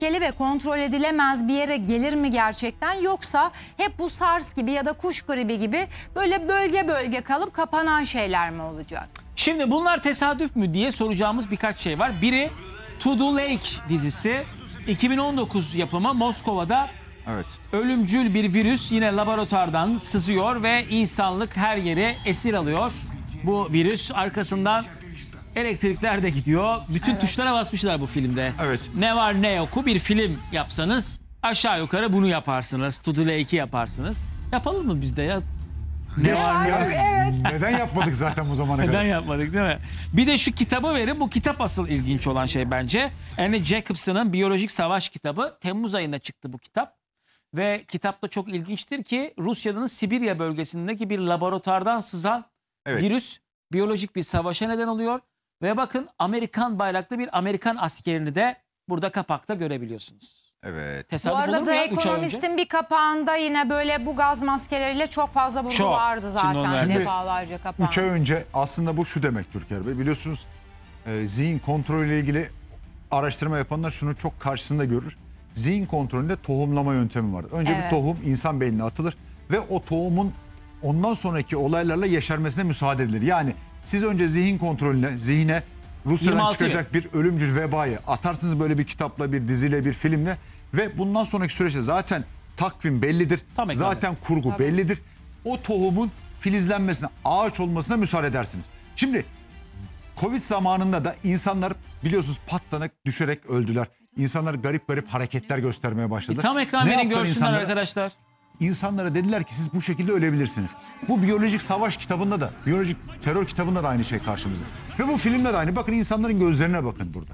ve kontrol edilemez bir yere gelir mi gerçekten, yoksa hep bu SARS gibi ya da kuş gribi gibi böyle bölge bölge kalıp kapanan şeyler mi olacak? Şimdi bunlar tesadüf mü diye soracağımız birkaç şey var. Biri To the Lake dizisi, 2019 yapımı, Moskova'da Evet. ölümcül bir virüs yine laboratuvardan sızıyor ve insanlık her yeri esir alıyor. Bu virüs arkasından elektrikler de gidiyor. Bütün tuşlara basmışlar bu filmde. Evet. Ne var ne yoku bir film yapsanız aşağı yukarı bunu yaparsınız. To the Lake'i yaparsınız. Yapalım mı biz de ya? Ne var ne yok? Neden yapmadık zaten bu zamana Neden kadar? yapmadık değil mi? Bir de şu kitabı verin. Bu kitap asıl ilginç olan şey bence. Annie Jacobson'ın Biyolojik Savaş kitabı. Temmuz ayında çıktı bu kitap. Ve kitapta çok ilginçtir ki Rusya'nın Sibirya bölgesindeki bir laboratuvardan sızan Evet. virüs biyolojik bir savaşa neden oluyor. Ve bakın Amerikan bayraklı bir Amerikan askerini de burada kapakta görebiliyorsunuz. Evet. Bu Tesadüf olur arada mu The ya 3 ay önce? Economist'in bir kapağında yine böyle bu gaz maskeleriyle çok fazla vurgu Çok. vardı Şimdi onu zaten vereceğiz. defalarca kapağında. 3 ay önce aslında bu şu demek Türker Bey. Biliyorsunuz zihin kontrolü ile ilgili araştırma yapanlar şunu çok karşısında görür. Zihin kontrolünde tohumlama yöntemi var. Önce Evet. bir tohum insan beynine atılır ve o tohumun ondan sonraki olaylarla yeşermesine müsaade edilir. Yani siz önce zihin kontrolüne, zihine Rusya'dan 26 çıkacak bir ölümcül vebayı atarsınız böyle bir kitapla, bir diziyle, bir filmle ve bundan sonraki süreçte zaten takvim bellidir. Tam ekran. Zaten kurgu bellidir. O tohumun filizlenmesine, ağaç olmasına müsaade edersiniz. Şimdi Covid zamanında da insanlar biliyorsunuz patlanak düşerek öldüler. İnsanlar garip garip hareketler göstermeye başladı. Tam ekran Ne verin yaptılar görsünler insanlara? arkadaşlar. İnsanlara dediler ki siz bu şekilde ölebilirsiniz. Bu biyolojik savaş kitabında da, biyolojik terör kitabında da aynı şey karşımızda. Ve bu filmde de aynı. Bakın insanların gözlerine bakın burada.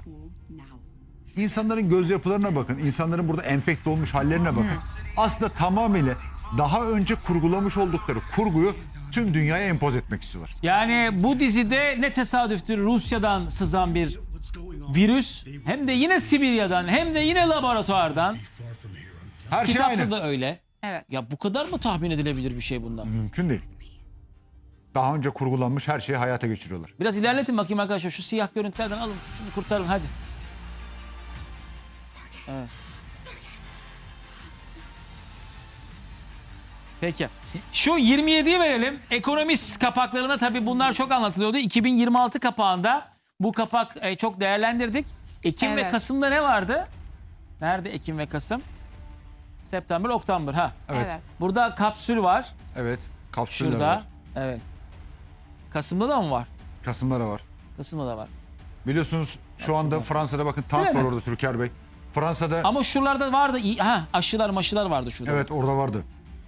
İnsanların göz yapılarına bakın. İnsanların burada enfekte olmuş hallerine bakın. Aslında tamamıyla daha önce kurgulamış oldukları kurguyu tüm dünyaya empoze etmek istiyorlar. Yani bu dizide ne tesadüftür Rusya'dan sızan bir virüs, hem de yine Sibirya'dan, hem de yine laboratuvardan. Her şey Kitapta aynı. da öyle. Evet. Ya bu kadar mı tahmin edilebilir bir şey bundan? Mümkün değil. Daha önce kurgulanmış her şeyi hayata geçiriyorlar. Biraz ilerletin bakayım arkadaşlar. Şu siyah görüntülerden alın. Şunu kurtarın hadi. Evet. Peki. Şu 27'yi verelim. Ekonomist kapaklarına tabii bunlar çok anlatılıyordu. 2026 kapağında bu kapak çok değerlendirdik. Ekim ve Evet. Kasım'da ne vardı? Nerede Ekim ve Kasım? September, Oktober. Ha. Evet. Evet. Burada kapsül var. Evet. Kapsüller Şurada. var. Evet. Kasım'da da mı var? Kasım'da da var. Kasım'da da var. Biliyorsunuz şu anda Fransa'da bakın tank Evet. var orada Türker Bey. Fransa'da Ama şuralarda vardı. Ha, aşılar vardı şurada. evet orada vardı.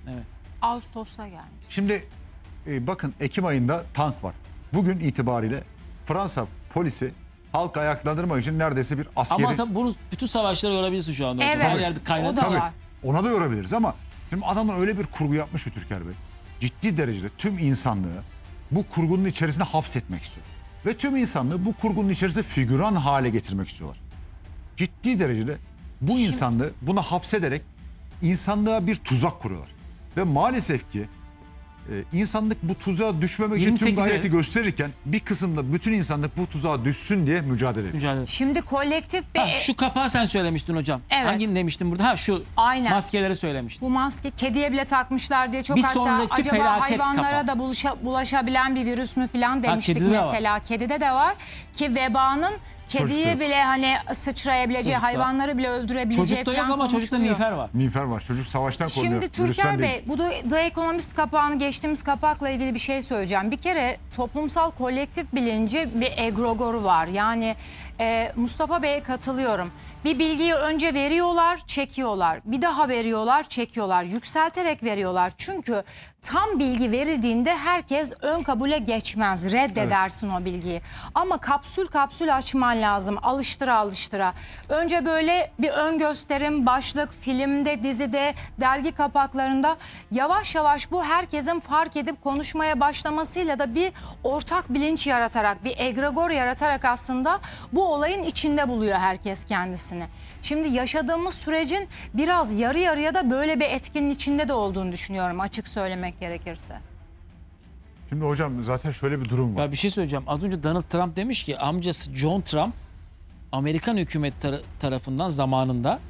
Ağustos'a gelmiş. Şimdi bakın Ekim ayında tank var. Bugün itibariyle Fransa polisi halkı ayaklandırmak için neredeyse bir askeri... Ama tabii bunu bütün savaşlara yorabilirsin şu anda. Evet. Her yerde kaynadı. O da Tabii var. ona da yorabiliriz ama şimdi adamlar öyle bir kurgu yapmış ki Türker Bey. Ciddi derecede tüm insanlığı bu kurgunun içerisine hapsetmek istiyor. Ve tüm insanlığı bu kurgunun içerisinde figüran hale getirmek istiyorlar. Ciddi derecede bu insanlığı buna hapsederek insanlığa bir tuzak kuruyorlar. Ve maalesef ki insanlık bu tuzağa düşmemek için tüm 28'e gayreti gösterirken bir kısımda bütün insanlık bu tuzağa düşsün diye mücadele ediyor. Mücadele. Şimdi kolektif bir... Ha, şu kapağı sen söylemiştin hocam. Evet. Hangini demiştin burada? Ha şu Aynen. maskeleri söylemiştin. Bu maske kediye bile takmışlar diye çok, Bir hatta sonraki acaba felaket hayvanlara kapağı. da bulaşabilen bir virüs mü falan demiştik kedide de var. mesela. Kedide de var ki vebanın kediye Çocukta. bile hani sıçrayabileceği, Çocukta. hayvanları bile öldürebileceği Çocukta falan yok ama çocukta konuşuluyor. miğfer var. Miğfer var. Çocuk savaştan korunuyor. Şimdi Türker virüsten değil. Bey, bu The Economist kapağını geçtiğimiz kapakla ilgili bir şey söyleyeceğim. Bir kere toplumsal kolektif bilinci bir egregoru var. Yani Mustafa Bey'e katılıyorum. Bir bilgiyi önce veriyorlar, çekiyorlar. Bir daha veriyorlar, çekiyorlar. Yükselterek veriyorlar. Çünkü tam bilgi verildiğinde herkes ön kabule geçmez. Reddedersin o bilgiyi. Ama kapsül kapsül açman lazım. Alıştıra alıştıra. Önce böyle bir ön gösterim, başlık, filmde, dizide, dergi kapaklarında yavaş yavaş bu herkesin fark edip konuşmaya başlamasıyla da bir ortak bilinç yaratarak, bir egregor yaratarak aslında bu olayın içinde buluyor herkes kendisini. Şimdi yaşadığımız sürecin biraz yarı yarıya da böyle bir etkinin içinde de olduğunu düşünüyorum, açık söylemek gerekirse. Şimdi hocam zaten şöyle bir durum var. Ya bir şey söyleyeceğim. Az önce Donald Trump demiş ki amcası John Trump Amerikan hükümet tarafından zamanında